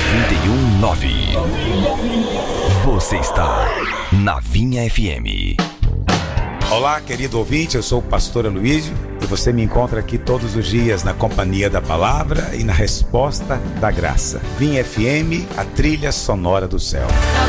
91.9. Você está na Vinha FM. Olá, querido ouvinte, eu sou o pastor Aloísio e você me encontra aqui todos os dias na companhia da palavra e na resposta da graça. Vinha FM, a trilha sonora do céu.